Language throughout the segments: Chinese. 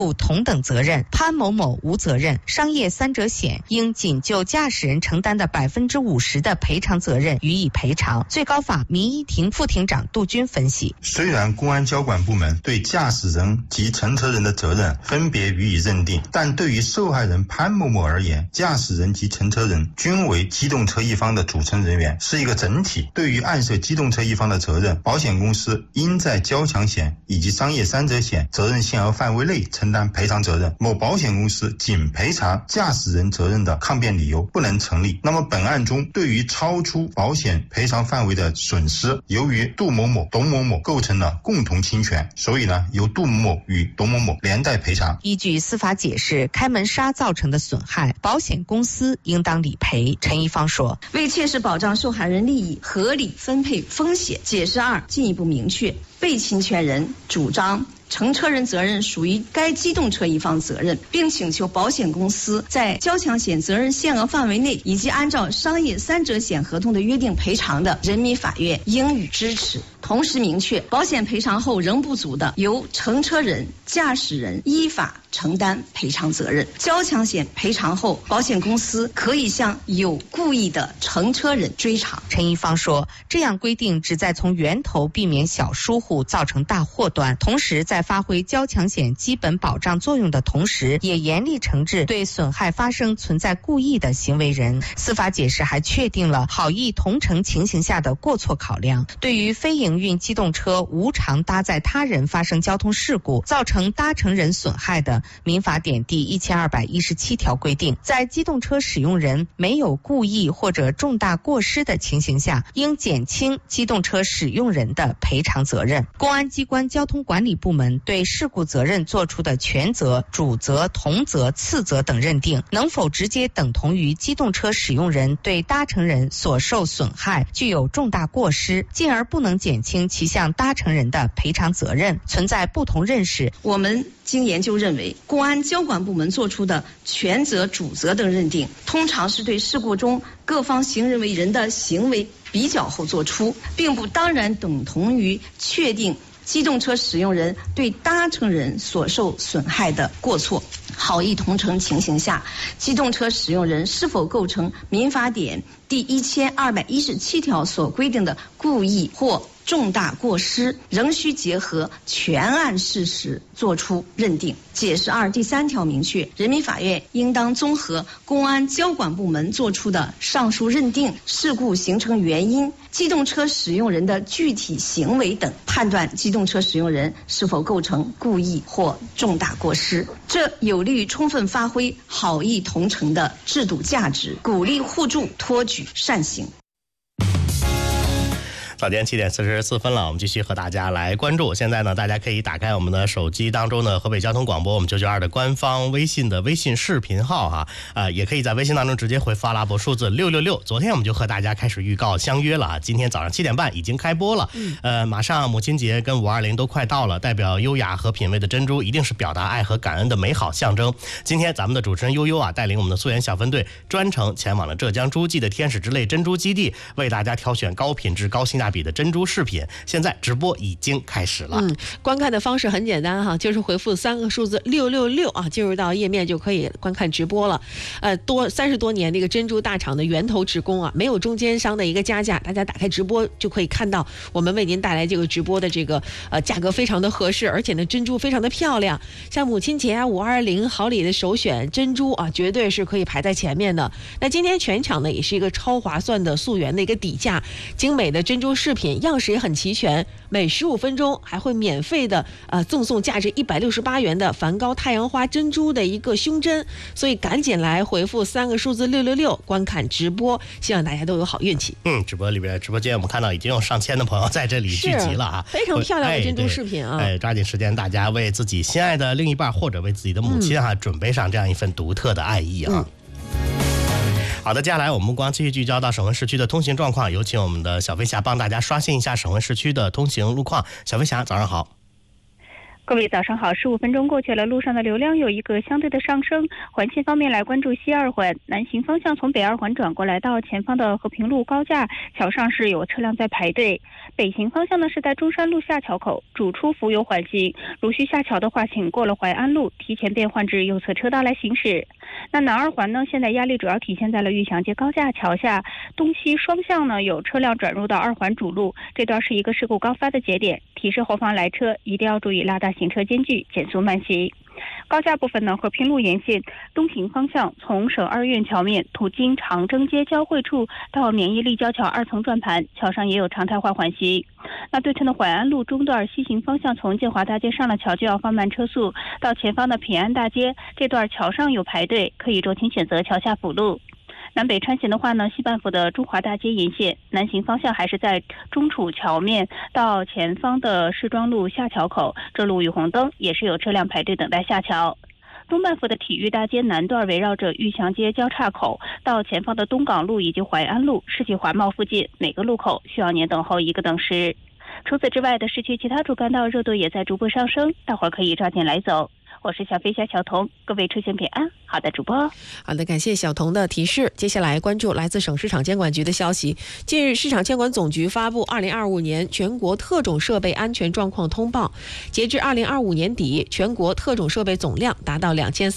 负同等责任，潘某某无责任。商业三者险应仅就驾驶人承担的50%的赔偿责任予以赔偿。最高法民一庭副庭长杜军分析， 虽然公安交管部门对驾驶人及乘车人的责任分别予以认定，但对于受害人潘某某而言，驾驶人及乘车人均为机动车一方的组成人员，是一个整体。对于案涉机动车一方的责任，保险公司应在交强险以及商业三者险责任限额范围内承担赔偿责任。某保险公司仅赔偿驾驶人责任的抗辩理由不能成立。那么本案中对于超出保险赔偿范围的损失，由于杜某某、董某某构成了共同侵权，所以呢由杜某某与董某某连带赔偿。 依据司法解释，开门杀造成的损害，保险公司应当理赔。陈一方说， 为切实保障受害人利益，合理分配风险，解释二进一步明确，被侵权人主张乘车人责任属于该机动车一方责任，并请求保险公司在交强险责任限额范围内以及按照商业三者险合同的约定赔偿的，人民法院应予支持。同时明确，保险赔偿后仍不足的，由乘车人、驾驶人依法承担赔偿责任。交强险赔偿后，保险公司可以向有故意的乘车人追偿。 陈一方说，这样规定旨在从源头避免小疏忽造成大祸端，同时在发挥交强险基本保障作用的同时，也严厉惩治对损害发生存在故意的行为人。司法解释还确定了好意同乘情形下的过错考量。对于非营运机动车无偿搭载他人发生交通事故，造成搭乘人损害的，民法典第1217条规定，在机动车使用人没有故意或者重大过失的情形下，应减轻机动车使用人的赔偿责任。公安机关交通管理部门对事故责任作出的全责、主责、同责、次责等认定，能否直接等同于机动车使用人对搭乘人所受损害具有重大过失，进而不能减轻其向搭乘人的赔偿责任，存在不同认识。 我们经研究认为，公安交管部门作出的全责、主责等认定，通常是对事故中各方行人为人的行为比较后作出，并不当然等同于确定机动车使用人对搭乘人所受损害的过错。好意同乘情形下，机动车使用人是否构成民法典第1217条所规定的故意或重大过失，仍需结合全案事实作出认定。解释二第3条明确，人民法院应当综合公安交管部门作出的上述认定、事故形成原因、机动车使用人的具体行为等，判断机动车使用人是否构成故意或重大过失。这有利于充分发挥好意同乘的制度价值，鼓励互助，托举善行。 早间7点44分了，我们继续和大家来关注。现在呢，大家可以打开我们的手机当中的河北交通广播我们992的官方微信的微信视频号哈，也可以在微信当中直接回复阿拉伯数字666。昨天我们就和大家开始预告相约了，今天早上7点半已经开播了。马上母亲节跟520都快到了，代表优雅和品味的珍珠一定是表达爱和感恩的美好象征。今天咱们的主持人悠悠啊，带领我们的溯源小分队专程前往了浙江诸暨的天使之泪珍珠基地，为大家挑选高品质高性价比的珍珠饰品。现在直播已经开始了。 观看的方式很简单哈，就是回复3个数字666啊，进入到页面就可以观看直播了。30多年的一个珍珠大厂的源头直供啊，没有中间商的一个加价，大家打开直播就可以看到我们为您带来这个直播的这个价格非常的合适，而且呢珍珠非常的漂亮。像母亲节啊520好礼的首选珍珠啊，绝对是可以排在前面的。那今天全场呢也是一个超划算的溯源的一个底价，精美的珍珠饰品样式也很齐全，每15分钟还会免费的赠送价值168元的梵高太阳花珍珠的一个胸针，所以赶紧来回复3个数字666观看直播，希望大家都有好运气。直播间我们看到已经有上千的朋友在这里聚集了啊， 非常漂亮的珍珠饰品啊！ 抓紧时间，大家为自己心爱的另一半或者为自己的母亲准备上这样一份独特的爱意啊。好的，接下来我们目光继续聚焦到省会市区的通行状况，有请我们的小飞侠帮大家刷新一下省会市区的通行路况。小飞侠，早上好。 各位早上好，15分钟过去了，路上的流量有一个相对的上升。环线方面来关注西二环南行方向，从北二环转过来到前方的和平路高架桥上是有车辆在排队。北行方向呢是在中山路下桥口主出福有缓行，如需下桥的话，请过了淮安路，提前变换至右侧车道来行驶。那南二环呢，现在压力主要体现在了玉祥街高架桥下，东西双向呢有车辆转入到二环主路，这段是一个事故高发的节点，提示后方来车一定要注意拉大行车间距，减速慢行。高架部分呢，和平路沿线东行方向，从省二院桥面途经长征街交汇处到免疫立交桥2层转盘，桥上也有常态化缓行。那对称的淮安路中段西行方向，从建华大街上了桥就要放慢车速，到前方的平安大街这段桥上有排队，可以酌情选择桥下辅路。南北穿行的话呢，西半府的中华大街沿线南行方向还是在中楚桥面到前方的市庄路下桥口，这路与红灯，也是有车辆排队等待下桥。东半府的体育大街南段围绕着玉祥街交叉口到前方的东港路以及淮安路、世纪华贸附近，每个路口需要您等候1个等时。除此之外的市区其他主干道热度也在逐步上升，大伙儿可以抓紧来走。我是小飞侠小童，各位出行平安。好的，主播。 好的，感谢小童的提示。接下来关注来自省市场监管局的消息。近日，市场监管总局发布2025年全国特种设备安全状况通报。截至2025年底，全国特种设备总量达到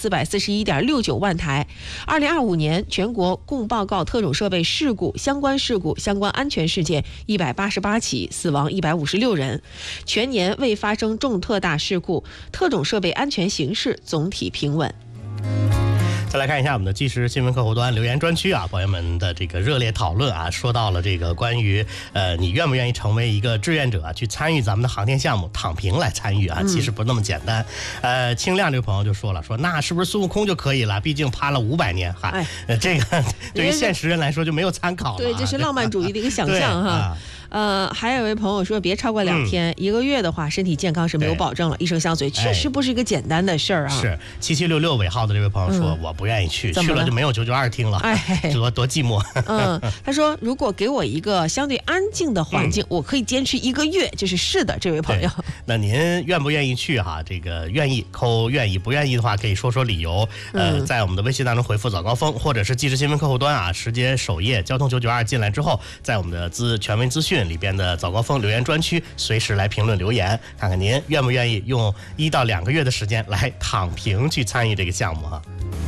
2441.69万台。2025年全国共报告特种设备事故、相关安全事件188起，死亡156人。全年未发生重特大事故，特种设备安全形势总体平稳。 再来看一下我们的即时新闻客户端留言专区啊，朋友们的这个热烈讨论啊，说到了这个关于你愿不愿意成为一个志愿者啊，去参与咱们的航天项目，躺平来参与啊，其实不那么简单。清亮这个朋友就说了，说那是不是孙悟空就可以了？毕竟趴了500年，这个对于现实人来说就没有参考了。 对，这是浪漫主义的一个想象哈。还有一位朋友说别超过2天，1个月的话身体健康是没有保证了。医生相随，确实不是一个简单的事儿啊。 是7766尾号的这位朋友说，我不愿意去了就没有992听了，多寂寞。 他说如果给我一个相对安静的环境，我可以坚持1个月。就是是的，这位朋友。 那您愿不愿意去哈？这个愿意扣愿意，不愿意的话可以说说理由。在我们的微信当中回复早高峰，或者是即时新闻客户端啊，直接首页交通992进来之后，在我们的权威资讯里边的早高峰留言专区，随时来评论留言，看看您愿不愿意用1到2个月的时间来躺平去参与这个项目哈。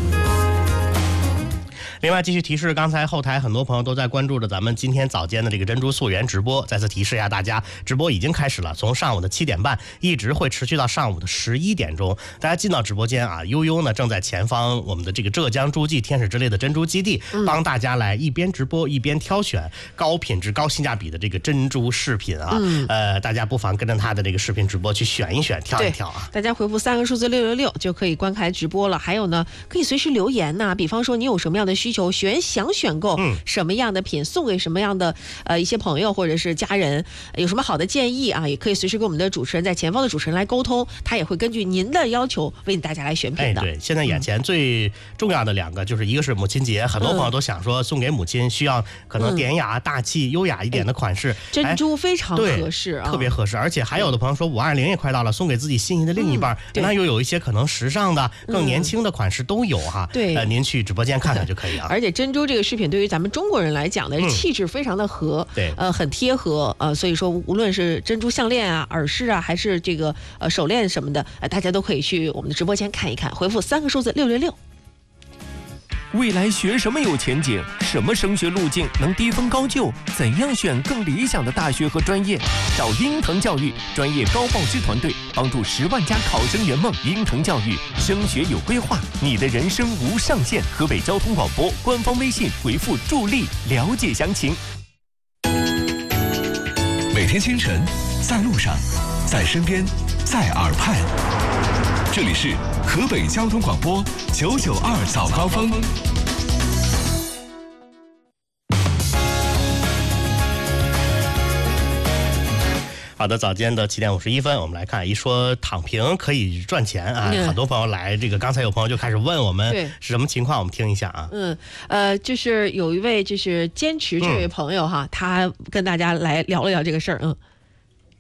另外继续提示，刚才后台很多朋友都在关注着咱们今天早间的这个珍珠溯源直播，再次提示一下大家，直播已经开始了，从上午的7点半一直会持续到上午的11点钟。大家进到直播间啊，悠悠呢正在前方我们的这个浙江诸暨天使之泪的珍珠基地，帮大家来一边直播一边挑选高品质高性价比的这个珍珠饰品啊。大家不妨跟着他的这个视频直播去选一选，挑一挑啊。 大家回复3个数字666就可以观看直播了。还有呢，可以随时留言呐，比方说你有什么样的需求，想选购什么样的品，送给什么样的一些朋友或者是家人，有什么好的建议啊，也可以随时跟我们的主持人，在前方的主持人来沟通，他也会根据您的要求为大家来选品的。 对，现在眼前最重要的2个，就是一个是母亲节，很多朋友都想说送给母亲需要可能典雅大气优雅一点的款式， 珍珠非常合适啊， 特别合适。而且还有的朋友说520也快到了，送给自己心仪的另一半，那又有一些可能时尚的更年轻的款式都有哈。 对， 您去直播间看看就可以了。 而且珍珠这个饰品对于咱们中国人来讲呢，气质非常的合， 对， 很贴合，所以说无论是珍珠项链啊、耳饰啊，还是这个手链什么的，大家都可以去我们的直播间看一看，回复3个数字666。 未来学什么有前景？什么升学路径能低分高就？怎样选更理想的大学和专业？找鹰腾教育专业高报师团队，帮助10万家考生圆梦。鹰腾教育升学有规划，你的人生无上限。河北交通广播官方微信回复助力了解详情。 每天清晨，在路上，在身边，在耳畔，这里是河北交通广播992早高峰。 好的，早间的7点51分，我们来看，一说躺平可以赚钱啊，很多朋友来这个，刚才有朋友就开始问我们是什么情况，我们听一下啊。 就是有一位就是坚持这位朋友哈，他跟大家来聊了聊这个事儿。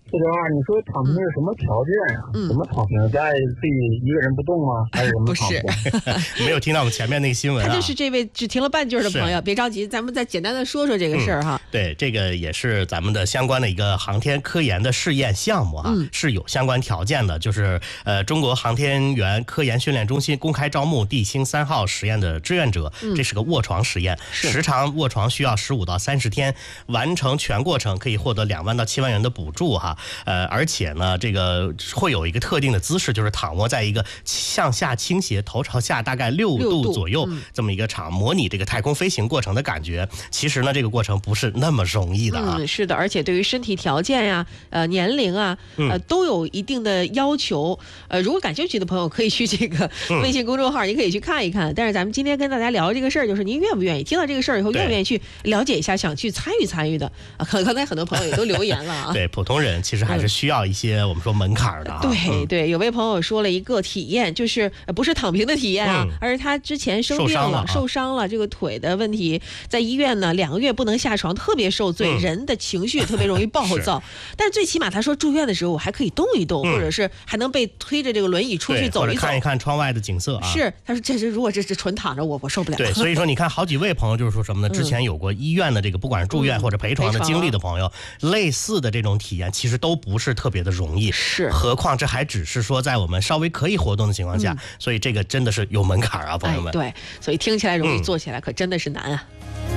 这个话，你说躺平是什么条件呀？怎么躺平？家里自己一个人不动吗？还是什么躺平？ 没有听到我们前面那个新闻啊。 他就是这位只听了半句的朋友，别着急，咱们再简单的说说这个事儿哈。 对，这个也是咱们的相关的一个航天科研的试验项目啊，是有相关条件的，就是中国航天员科研训练中心公开招募地星3号实验的志愿者，这是个卧床实验，时长卧床需要15到30天，完成全过程可以获得2万到7万元的补助哈。而且呢，这个会有一个特定的姿势，就是躺卧在一个向下倾斜、头朝下大概6度左右这么一个场，模拟这个太空飞行过程的感觉。其实呢，这个过程不是那么容易的啊。 是的，而且对于身体条件呀、年龄啊，都有一定的要求。如果感兴趣的朋友，可以去这个微信公众号，您可以去看一看。但是咱们今天跟大家聊这个事儿，就是您愿不愿意听到这个事儿以后，愿不愿意去了解一下，想去参与的啊？刚才很多朋友也都留言了啊。 对，普通人其实还是需要一些我们说门槛的啊。 对，有位朋友说了一个体验，就是不是躺平的体验啊，而是他之前生病了，受伤了，这个腿的问题，在医院呢2个月不能下床，特别受罪，人的情绪特别容易暴躁。但是最起码他说住院的时候我还可以动一动，或者是还能被推着这个轮椅出去走一走， 或者看一看窗外的景色啊。 是，他说如果这是纯躺着我受不了。 对，所以说你看好几位朋友就是说什么呢？之前有过医院的这个不管是住院或者陪床的经历的朋友，类似的这种体验其实都不是特别的容易。 是， 何况这还只是说在我们稍微可以活动的情况下，所以这个真的是有门槛啊，朋友们。 对，所以听起来容易，做起来可真的是难啊。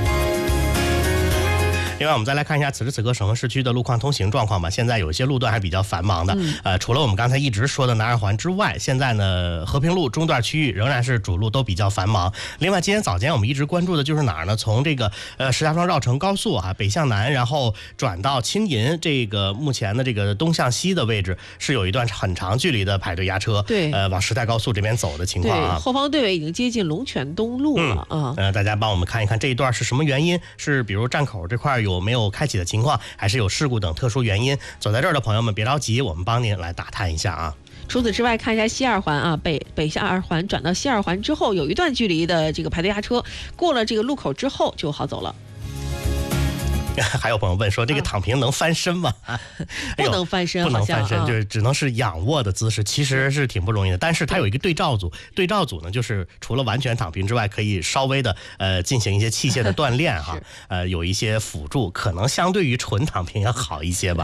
另外，我们再来看一下此时此刻省会市区的路况通行状况吧。现在有一些路段还比较繁忙的，除了我们刚才一直说的南二环之外，现在呢和平路中段区域仍然是主路都比较繁忙。另外，今天早间我们一直关注的就是哪儿呢？从这个石家庄绕城高速啊北向南，然后转到青银这个目前的这个东向西的位置，是有一段很长距离的排队压车， 对， 往时代高速这边走的情况啊。 对，后方队尾已经接近龙泉东路了啊。 大家帮我们看一看这一段是什么原因？是比如站口这块有没有开启的情况，还是有事故等特殊原因？走在这儿的朋友们别着急，我们帮您来打探一下啊。 除此之外，看一下西二环啊，北下二环转到西二环之后，有一段距离的这个排队压车，过了这个路口之后就好走了。 还有朋友问说，这个躺平能翻身吗？ 不能翻身， 不能翻身，就是只能是仰卧的姿势，其实是挺不容易的。但是它有一个对照组，对照组呢，就是除了完全躺平之外，可以稍微的进行一些器械的锻炼哈，有一些辅助，可能相对于纯躺平要好一些吧。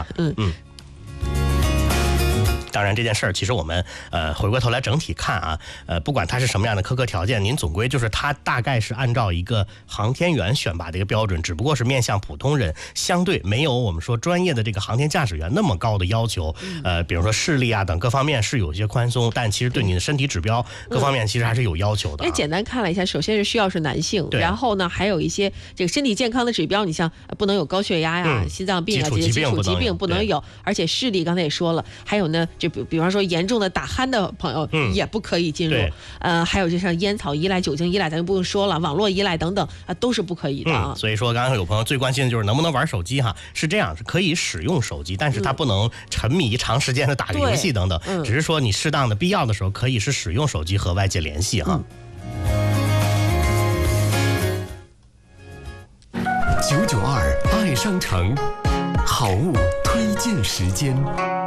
当然这件事儿，其实我们回过头来整体看啊，不管它是什么样的苛刻条件，您总归就是它大概是按照一个航天员选拔的一个标准，只不过是面向普通人，相对没有我们说专业的这个航天驾驶员那么高的要求。比如说视力啊等各方面是有一些宽松，但其实对你的身体指标各方面其实还是有要求的。 因为简单看了一下，首先是需要是男性，然后呢还有一些这个身体健康的指标，你像不能有高血压呀、心脏病啊这些基础疾病不能有，而且视力刚才也说了，还有呢就比方说严重的打鼾的朋友也不可以进入，还有就像烟草依赖、酒精依赖，咱就不用说了，网络依赖等等啊，都是不可以的啊。 所以说，刚刚有朋友最关心的就是能不能玩手机哈？是这样，是可以使用手机，但是它不能沉迷长时间的打个游戏等等，只是说你适当的必要的时候可以是使用手机和外界联系哈。 992爱商城，好物推荐时间。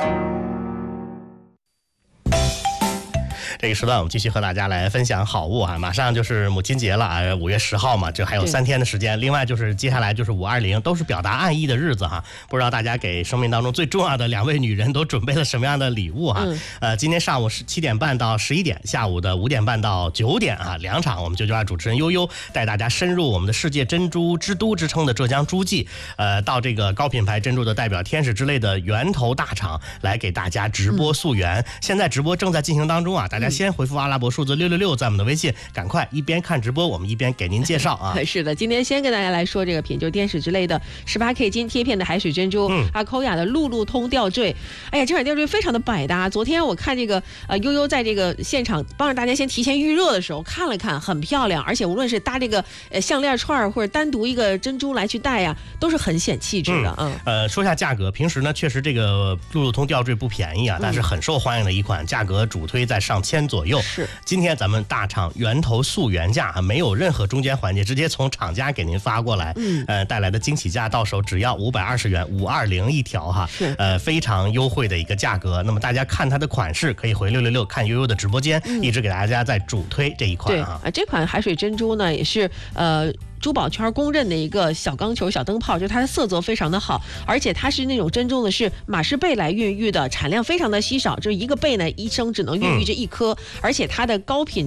这个时段我们继续和大家来分享好物啊，马上就是母亲节了啊，5月10号嘛，就还有3天的时间。另外就是接下来就是520，都是表达爱意的日子哈。不知道大家给生命当中最重要的2位女人都准备了什么样的礼物哈？今天上午7点半到11点，下午的5点半到9点啊，2场我们992主持人悠悠带大家深入我们的世界珍珠之都之称的浙江诸暨，到这个高品牌珍珠的代表天使之类的源头大厂来给大家直播溯源。现在直播正在进行当中啊，大家先回复阿拉伯数字666在我们的微信，赶快一边看直播，我们一边给您介绍啊。 是的，今天先跟大家来说这个品，就是天使之类的18K 金贴片的海水珍珠，阿蔻雅的路路通吊坠。哎呀，这款吊坠非常的百搭。昨天我看这个悠悠在这个现场帮着大家先提前预热的时候看了看，很漂亮，而且无论是搭这个项链串或者单独一个珍珠来去戴呀，都是很显气质的。 说一下价格，平时呢确实这个路路通吊坠不便宜啊，但是很受欢迎的一款，价格主推在上千千左右。 是， 今天咱们大厂源头溯源价没有任何中间环节，直接从厂家给您发过来，带来的惊喜价到手只要520元，520一条哈，非常优惠的一个价格。那么大家看它的款式，可以回666看悠悠的直播间，一直给大家在主推这一款啊。 这款海水珍珠呢，也是珠宝圈公认的一个小钢球、小灯泡，就它的色泽非常的好，而且它是那种珍珠呢是马氏贝来孕育的，产量非常的稀少，就一个贝呢一生只能孕育这一颗，而且它的高品